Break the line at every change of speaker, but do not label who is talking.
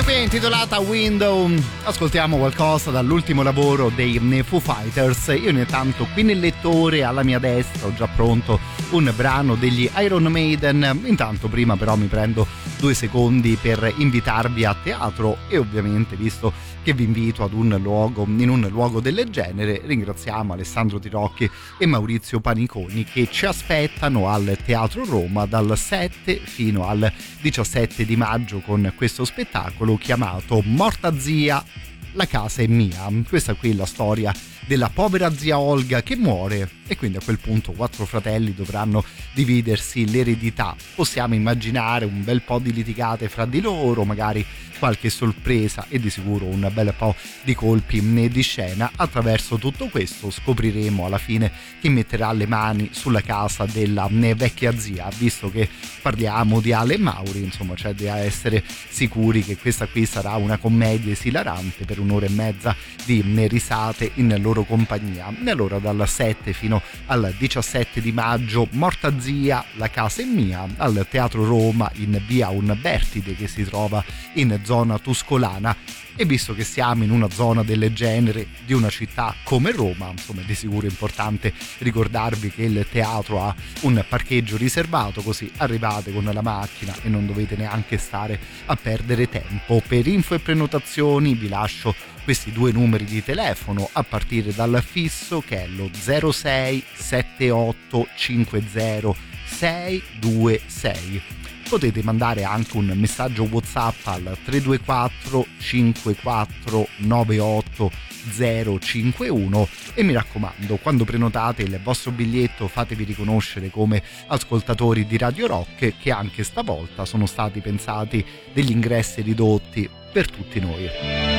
Questa qui è intitolata Window. Ascoltiamo qualcosa dall'ultimo lavoro dei Foo Fighters. Io intanto qui nel lettore alla mia destra ho già pronto un brano degli Iron Maiden. Intanto prima però mi prendo 2 secondi per invitarvi a teatro e ovviamente, visto che vi invito in un luogo del genere, ringraziamo Alessandro Tirocchi e Maurizio Paniconi che ci aspettano al Teatro Roma dal 7 fino al 17 di maggio con questo spettacolo chiamato Morta zia, la casa è mia. Questa qui è la storia della povera zia Olga che muore e quindi a quel punto 4 fratelli dovranno dividersi l'eredità. Possiamo immaginare un bel po' di litigate fra di loro, magari qualche sorpresa e di sicuro un bel po' di colpi di scena. Attraverso tutto questo scopriremo alla fine chi metterà le mani sulla casa della vecchia zia. Visto che parliamo di Ale e Mauri, insomma, c'è da essere sicuri che questa qui sarà una commedia esilarante per 1 ora e mezza di risate in loro compagnia. E allora dal 7 fino al 17 di maggio Morta zia, la casa è mia, al Teatro Roma in via Umbertide, che si trova in zona tuscolana. E visto che siamo in una zona del genere di una città come Roma, insomma, è di sicuro importante ricordarvi che il teatro ha un parcheggio riservato, così arrivate con la macchina e non dovete neanche stare a perdere tempo. Per info e prenotazioni vi lascio questi 2 numeri di telefono a partire dal fisso, che è lo 06 78 50 626. Potete mandare anche un messaggio WhatsApp al 324 54 98 051 e mi raccomando, quando prenotate il vostro biglietto fatevi riconoscere come ascoltatori di Radio Rock, che anche stavolta sono stati pensati degli ingressi ridotti per tutti noi.